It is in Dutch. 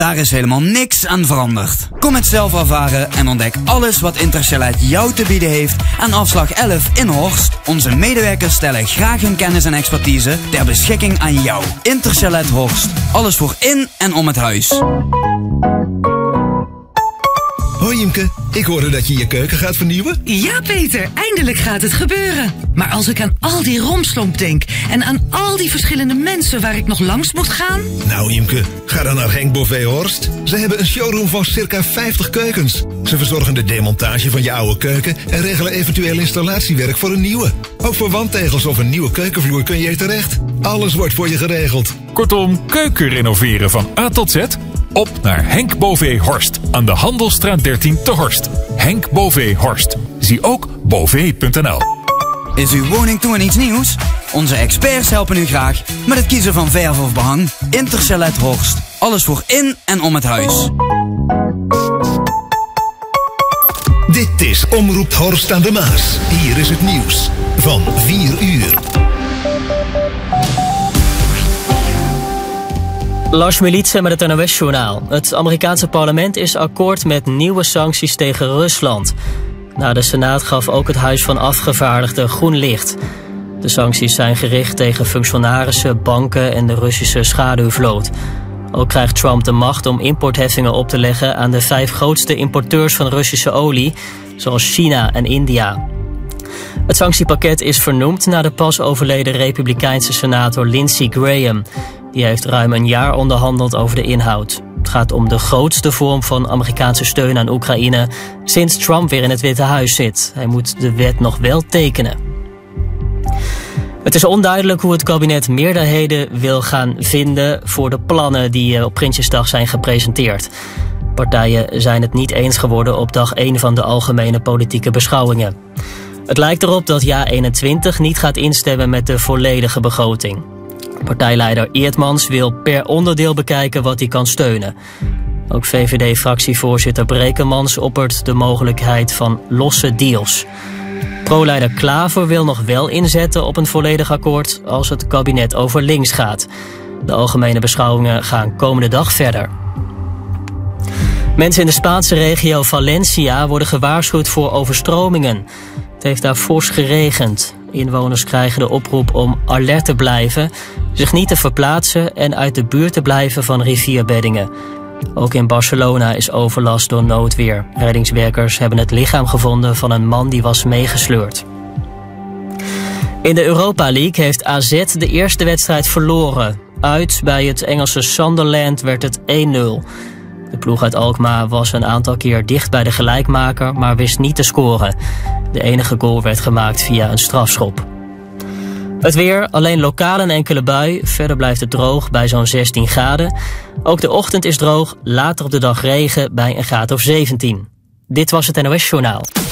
Daar is helemaal niks aan veranderd. Kom het zelf ervaren en ontdek alles wat Interchalet jou te bieden heeft aan afslag 11 in Horst. Onze medewerkers stellen graag hun kennis en expertise ter beschikking aan jou. Interchalet Horst. Alles voor in en om het huis. Hoi Imke, ik hoorde dat je je keuken gaat vernieuwen. Ja Peter, eindelijk gaat het gebeuren. Maar als ik aan al die rompslomp denk en aan al die verschillende mensen waar ik nog langs moet gaan... Nou Imke, ga dan naar Henk Bové Horst. Ze hebben een showroom van circa 50 keukens. Ze verzorgen de demontage van je oude keuken en regelen eventueel installatiewerk voor een nieuwe. Ook voor wandtegels of een nieuwe keukenvloer kun je er terecht. Alles wordt voor je geregeld. Kortom, keuken renoveren van A tot Z? Op naar Henk Bové Horst aan de Handelsstraat 13 te Horst. Henk Bové Horst. Zie ook bové.nl. Is uw woning toe aan iets nieuws? Onze experts helpen u graag met het kiezen van verf of behang. Interchalet Horst. Alles voor in en om het huis. Dit is Omroep Horst aan de Maas. Hier is het nieuws van 4 uur. Lars Militsen met het NOS-journaal. Het Amerikaanse parlement is akkoord met nieuwe sancties tegen Rusland. Na de Senaat gaf ook het Huis van Afgevaardigden groen licht. De sancties zijn gericht tegen functionarissen, banken en de Russische schaduwvloot. Ook krijgt Trump de macht om importheffingen op te leggen aan de 5 grootste importeurs van Russische olie, zoals China en India. Het sanctiepakket is vernoemd naar de pas overleden Republikeinse senator Lindsey Graham. Die heeft ruim een jaar onderhandeld over de inhoud. Het gaat om de grootste vorm van Amerikaanse steun aan Oekraïne sinds Trump weer in het Witte Huis zit. Hij moet de wet nog wel tekenen. Het is onduidelijk hoe het kabinet meerderheden wil gaan vinden voor de plannen die op Prinsjesdag zijn gepresenteerd. Partijen zijn het niet eens geworden op dag 1 van de algemene politieke beschouwingen. Het lijkt erop dat JA21 niet gaat instemmen met de volledige begroting. Partijleider Eertmans wil per onderdeel bekijken wat hij kan steunen. Ook VVD-fractievoorzitter Brekemans oppert de mogelijkheid van losse deals. Pro-leider Klaver wil nog wel inzetten op een volledig akkoord als het kabinet over links gaat. De algemene beschouwingen gaan komende dag verder. Mensen in de Spaanse regio Valencia worden gewaarschuwd voor overstromingen. Het heeft daar fors geregend. Inwoners krijgen de oproep om alert te blijven, zich niet te verplaatsen en uit de buurt te blijven van rivierbeddingen. Ook in Barcelona is overlast door noodweer. Reddingswerkers hebben het lichaam gevonden van een man die was meegesleurd. In de Europa League heeft AZ de eerste wedstrijd verloren. Uit bij het Engelse Sunderland werd het 1-0. De ploeg uit Alkmaar was een aantal keer dicht bij de gelijkmaker, maar wist niet te scoren. De enige goal werd gemaakt via een strafschop. Het weer, alleen lokaal een enkele bui. Verder blijft het droog bij zo'n 16 graden. Ook de ochtend is droog, later op de dag regen bij een graad of 17. Dit was het NOS Journaal.